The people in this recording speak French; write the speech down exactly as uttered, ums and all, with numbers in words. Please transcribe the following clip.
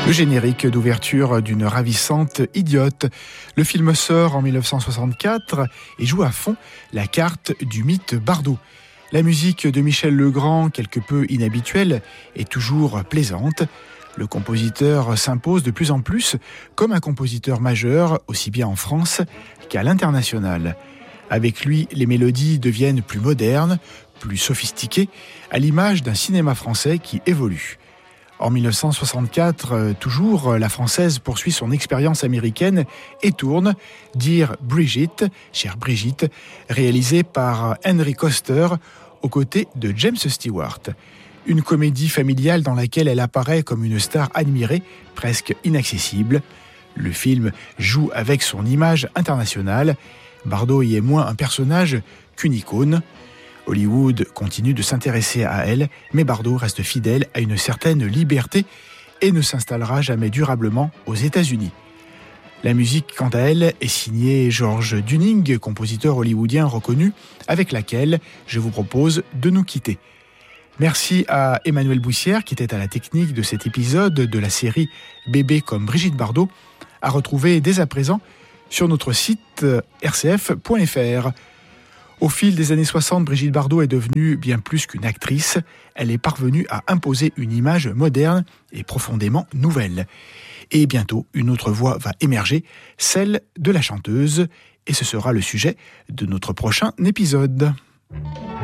Le générique d'ouverture d'une ravissante idiote. Le film sort en dix-neuf cent soixante-quatre et joue à fond la carte du mythe Bardot. La musique de Michel Legrand, quelque peu inhabituelle, est toujours plaisante. Le compositeur s'impose de plus en plus comme un compositeur majeur, aussi bien en France qu'à l'international. Avec lui, les mélodies deviennent plus modernes, plus sophistiquées, à l'image d'un cinéma français qui évolue. En dix-neuf cent soixante-quatre, toujours, la Française poursuit son expérience américaine et tourne Dear Brigitte, chère Brigitte, réalisée par Henry Koster aux côtés de James Stewart. Une comédie familiale dans laquelle elle apparaît comme une star admirée, presque inaccessible. Le film joue avec son image internationale. Bardot y est moins un personnage qu'une icône. Hollywood continue de s'intéresser à elle, mais Bardot reste fidèle à une certaine liberté et ne s'installera jamais durablement aux États-Unis. La musique, quant à elle, est signée George Dunning, compositeur hollywoodien reconnu, avec laquelle je vous propose de nous quitter. Merci à Emmanuel Boussière, qui était à la technique de cet épisode de la série Bébé comme Brigitte Bardot, à retrouver dès à présent sur notre site r c f point f r. Au fil des années soixante, Brigitte Bardot est devenue bien plus qu'une actrice. Elle est parvenue à imposer une image moderne et profondément nouvelle. Et bientôt, une autre voix va émerger, celle de la chanteuse. Et ce sera le sujet de notre prochain épisode.